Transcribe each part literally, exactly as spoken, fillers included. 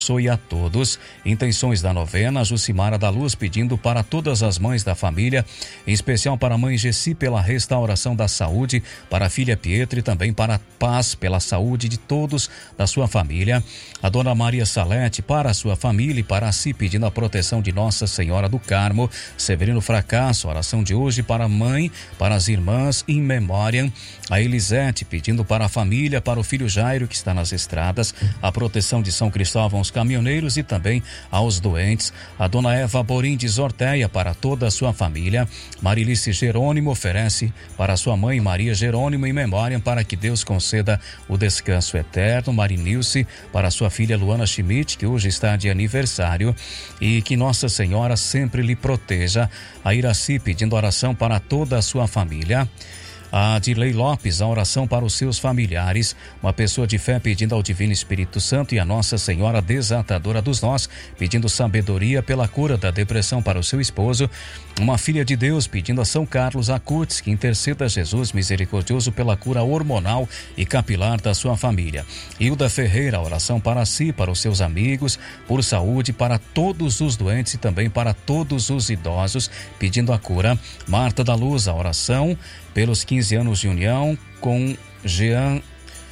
abençoe a todos. Intenções da novena, Jucimara da Luz pedindo para todas as mães da família, em especial para a mãe Gessi pela restauração da saúde, para a filha Pietra e também para a paz, pela saúde de todos da sua família. A dona Maria Salete para a sua família e para si pedindo a proteção de Nossa Senhora do Carmo. Severino Fracasso, oração de hoje para a mãe, para as irmãs em memória. A Elisete pedindo para a família, para o filho Jairo que está nas estradas, a proteção de São Cristóvão aos caminhoneiros e também aos doentes. A dona Eva Borindes Orteia para toda a sua família. Marilice Jerônimo oferece para sua mãe Maria Jerônimo em memória, para que Deus conceda o descanso eterno. Marinilce para sua filha Luana Schmidt, que hoje está de aniversário, e que Nossa Senhora sempre lhe proteja. A Iraci pedindo oração para toda a sua família. A Dirley Lopes, a oração para os seus familiares. Uma pessoa de fé pedindo ao Divino Espírito Santo e a Nossa Senhora Desatadora dos Nós, pedindo sabedoria pela cura da depressão para o seu esposo. Uma filha de Deus pedindo a São Carlos Acutis que interceda a Jesus misericordioso pela cura hormonal e capilar da sua família. Hilda Ferreira, a oração para si, para os seus amigos, por saúde, para todos os doentes e também para todos os idosos, pedindo a cura. Marta da Luz, a oração pelos quinze anos de união com Jean,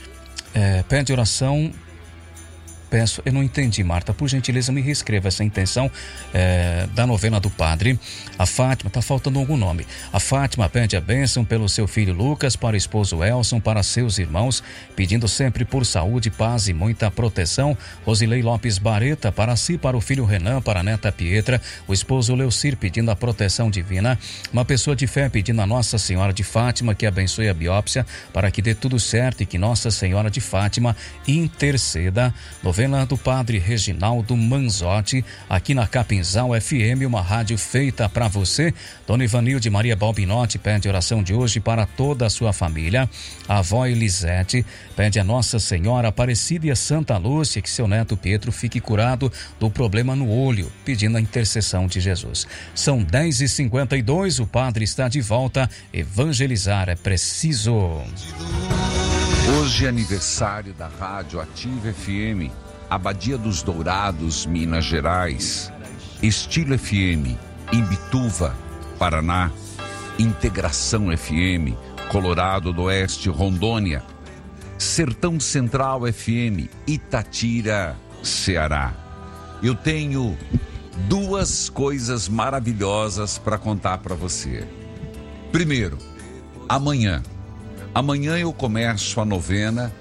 é, pede oração, peço, eu não entendi, Marta, por gentileza me reescreva essa intenção é, da novena do padre. A Fátima, tá faltando algum nome. A Fátima pede a bênção pelo seu filho Lucas, para o esposo Elson, para seus irmãos, pedindo sempre por saúde, paz e muita proteção. Rosilei Lopes Bareta, para si, para o filho Renan, para a neta Pietra, o esposo Leucir pedindo a proteção divina. Uma pessoa de fé pedindo a Nossa Senhora de Fátima que abençoe a biópsia, para que dê tudo certo e que Nossa Senhora de Fátima interceda. Novena do Padre Reginaldo Manzotti, aqui na Capinzal F M, uma rádio feita para você. Dona Ivanilde Maria Balbinotti pede oração de hoje para toda a sua família. A avó Elisete pede a Nossa Senhora Aparecida e a Santa Lúcia que seu neto Pietro fique curado do problema no olho, pedindo a intercessão de Jesus. São dez e cinquenta e dois, o padre está de volta. Evangelizar é preciso. Hoje é aniversário da Rádio Ativa F M, Abadia dos Dourados, Minas Gerais, Estilo F M, Imbituva, Paraná, Integração F M, Colorado do Oeste, Rondônia, Sertão Central F M, Itatira, Ceará. Eu tenho duas coisas maravilhosas para contar para você. Primeiro, amanhã. Amanhã eu começo a novena,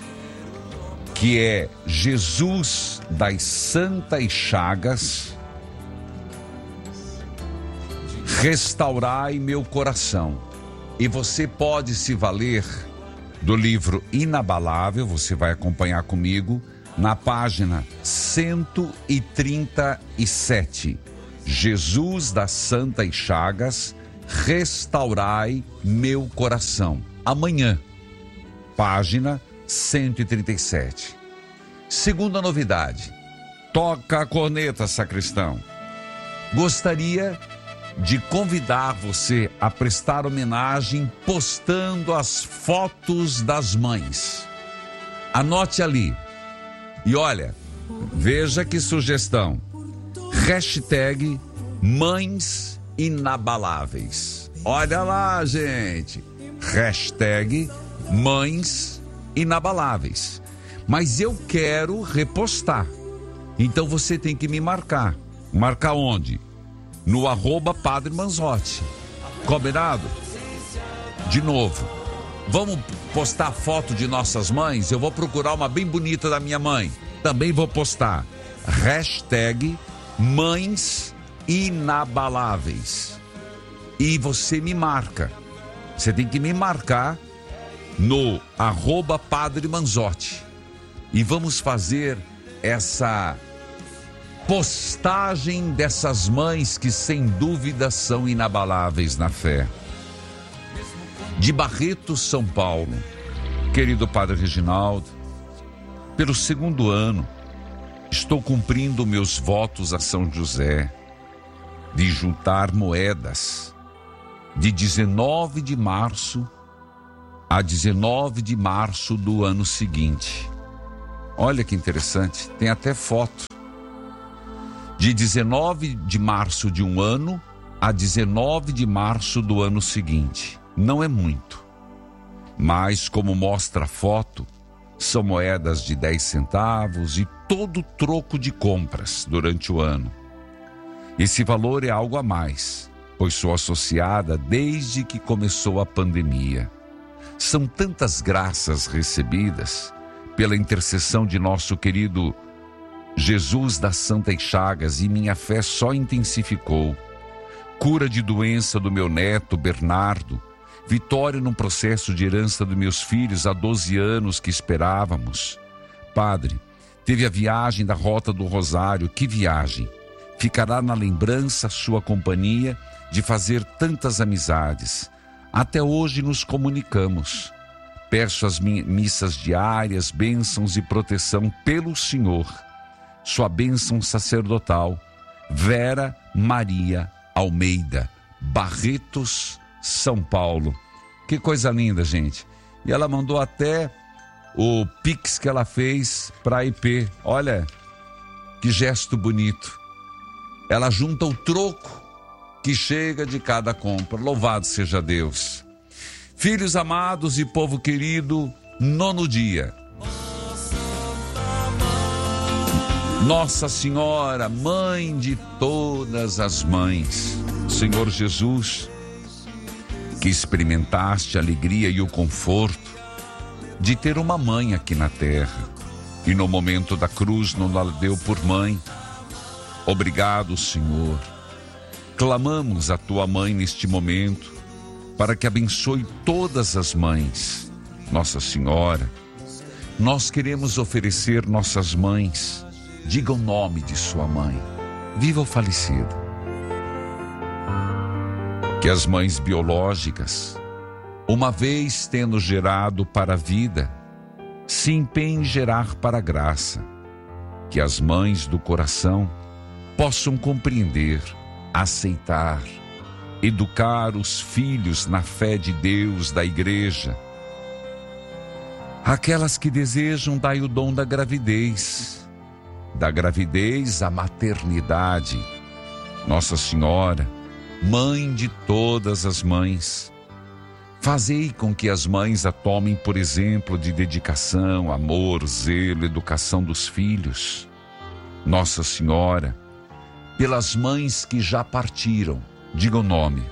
que é Jesus das Santas Chagas, restaurai meu coração. E você pode se valer do livro Inabalável, você vai acompanhar comigo, na página cento e trinta e sete. Jesus das Santas Chagas, restaurai meu coração. Amanhã, página cento e trinta e sete. Segunda novidade, toca a corneta, sacristão. Gostaria de convidar você a prestar homenagem postando as fotos das mães. Anote ali. E olha, veja que sugestão. Hashtag Mães Inabaláveis. Olha lá, gente. Hashtag Mães Inabaláveis. Mas eu quero repostar. Então você tem que me marcar. Marcar onde? No arroba Padre Manzotti. Combinado? De novo. Vamos postar foto de nossas mães? Eu vou procurar uma bem bonita da minha mãe. Também vou postar. Hashtag Mães Inabaláveis. E você me marca. Você tem que me marcar no arroba Padre Manzotti. E vamos fazer essa postagem dessas mães que sem dúvida são inabaláveis na fé. De Barreto, São Paulo. Querido Padre Reginaldo, pelo segundo ano estou cumprindo meus votos a São José de juntar moedas de dezenove de março a dezenove de março do ano seguinte. Olha que interessante, tem até foto. De dezenove de março de um ano a dezenove de março do ano seguinte. Não é muito, mas como mostra a foto, são moedas de dez centavos e todo troco de compras durante o ano. Esse valor é algo a mais, pois sou associada desde que começou a pandemia. São tantas graças recebidas pela intercessão de nosso querido Jesus das Santas Chagas, e minha fé só intensificou. Cura de doença do meu neto Bernardo, vitória no processo de herança dos meus filhos há doze anos que esperávamos. Padre, teve a viagem da Rota do Rosário, que viagem! Ficará na lembrança a sua companhia de fazer tantas amizades. Até hoje nos comunicamos. Peço as missas diárias, bênçãos e proteção pelo Senhor. Sua bênção sacerdotal, Vera Maria Almeida, Barretos, São Paulo. Que coisa linda, gente. E ela mandou até o Pix que ela fez para a I P. Olha, que gesto bonito. Ela junta o troco que chega de cada compra. Louvado seja Deus. Filhos amados e povo querido, nono dia. Nossa Senhora, Mãe de todas as mães, Senhor Jesus, que experimentaste a alegria e o conforto de ter uma mãe aqui na terra, e no momento da cruz não a deu por mãe. Obrigado, Senhor. Clamamos a tua mãe neste momento, para que abençoe todas as mães. Nossa Senhora, nós queremos oferecer nossas mães. Diga o nome de sua mãe, viva ou falecida. Que as mães biológicas, uma vez tendo gerado para a vida, se empenhem em gerar para a graça. Que as mães do coração possam compreender, aceitar, educar os filhos na fé de Deus, da igreja. Aquelas que desejam, dai o dom da gravidez, da gravidez à maternidade. Nossa Senhora, Mãe de todas as mães, fazei com que as mães a tomem por exemplo de dedicação, amor, zelo, educação dos filhos. Nossa Senhora, pelas mães que já partiram, diga o nome.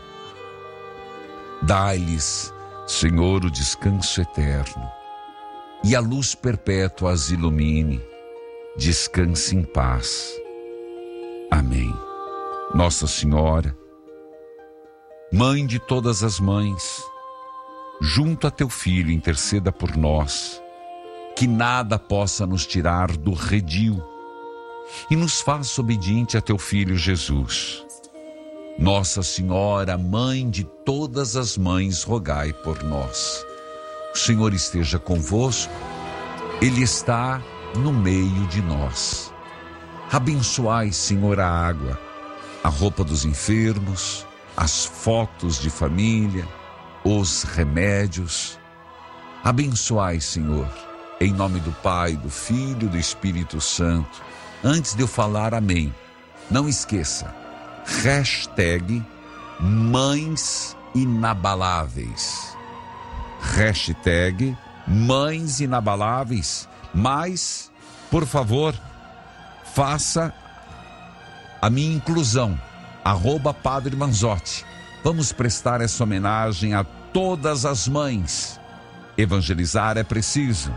Dai-lhes, Senhor, o descanso eterno, e a luz perpétua as ilumine. Descanse em paz. Amém. Nossa Senhora, Mãe de todas as mães, junto a teu Filho, interceda por nós, que nada possa nos tirar do redil, e nos faça obediente a teu Filho Jesus. Nossa Senhora, Mãe de todas as mães, rogai por nós. O Senhor esteja convosco, Ele está no meio de nós. Abençoai, Senhor, a água, a roupa dos enfermos, as fotos de família, os remédios. Abençoai, Senhor, em nome do Pai, do Filho e do Espírito Santo. Antes de eu falar amém, não esqueça, hashtag Mães Inabaláveis. Hashtag Mães Inabaláveis. Mas, por favor, faça a minha inclusão, arroba Padre Manzotti. Vamos prestar essa homenagem a todas as mães. Evangelizar é preciso.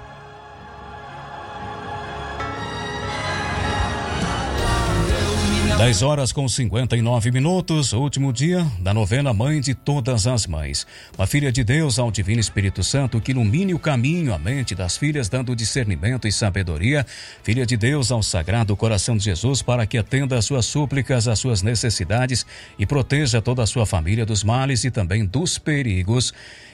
dez horas com cinquenta e nove minutos, último dia da novena Mãe de Todas as Mães. Uma filha de Deus ao Divino Espírito Santo que ilumine o caminho, a mente das filhas, dando discernimento e sabedoria. Filha de Deus ao Sagrado Coração de Jesus para que atenda às suas súplicas, às suas necessidades e proteja toda a sua família dos males e também dos perigos.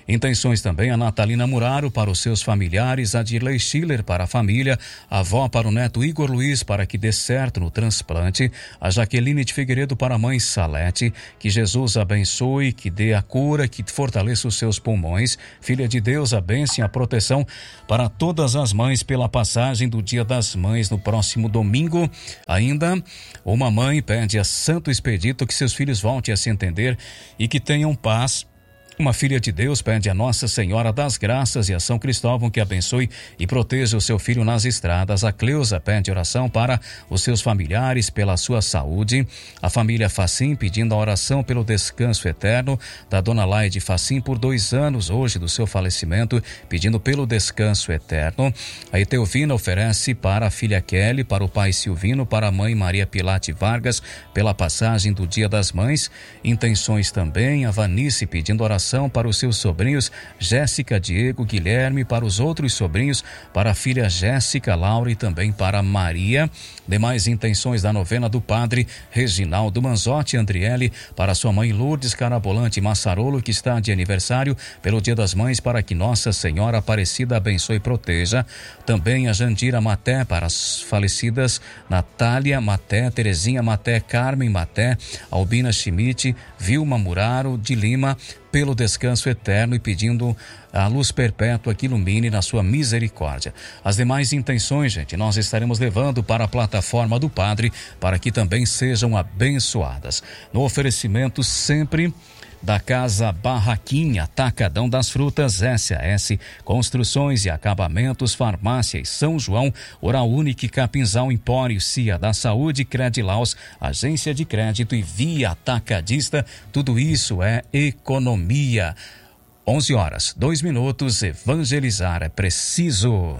Intenções também a Natalina Muraro para os seus familiares, a Dirley Schiller para a família, a avó para o neto Igor Luiz para que dê certo no transplante, a Jaqueline de Figueiredo para a mãe Salete, que Jesus abençoe, que dê a cura, que fortaleça os seus pulmões. Filha de Deus, a bênção e a proteção para todas as mães pela passagem do Dia das Mães no próximo domingo. Ainda, uma mãe pede a Santo Expedito que seus filhos voltem a se entender e que tenham paz. Uma filha de Deus pede a Nossa Senhora das Graças e a São Cristóvão que abençoe e proteja o seu filho nas estradas. A Cleusa pede oração para os seus familiares pela sua saúde. A família Facim pedindo a oração pelo descanso eterno da dona Laide Facim por dois anos hoje do seu falecimento, pedindo pelo descanso eterno. A Eteovina oferece para a filha Kelly, para o pai Silvino, para a mãe Maria Pilate Vargas pela passagem do Dia das Mães. Intenções também a Vanice pedindo oração para os seus sobrinhos Jéssica, Diego, Guilherme, para os outros sobrinhos, para a filha Jéssica, Laura e também para Maria. Demais intenções da novena do padre Reginaldo Manzotti Andriele, para sua mãe Lourdes Carabolante Massarolo, que está de aniversário pelo Dia das Mães, para que Nossa Senhora Aparecida abençoe e proteja. Também a Jandira Maté, para as falecidas Natália Maté, Terezinha Maté, Carmen Maté, Albina Schmidt, Vilma Muraro de Lima, pelo descanso eterno e pedindo a luz perpétua que ilumine na sua misericórdia. As demais intenções, gente, nós estaremos levando para a plataforma do Padre para que também sejam abençoadas. No oferecimento sempre da Casa Barraquinha, Atacadão das Frutas, S A S, Construções e Acabamentos, Farmácias São João, Oral Unique, Capinzal, Empório, Cia da Saúde, Credilaus, Agência de Crédito e Via Atacadista. Tudo isso é economia. onze horas, dois minutos, evangelizar é preciso.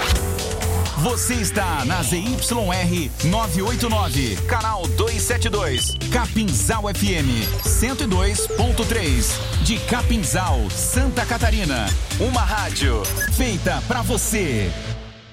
Você está na Z Y R novecentos e oitenta e nove, canal duzentos e setenta e dois, Capinzal F M cento e dois ponto três, de Capinzal, Santa Catarina. Uma rádio feita pra você.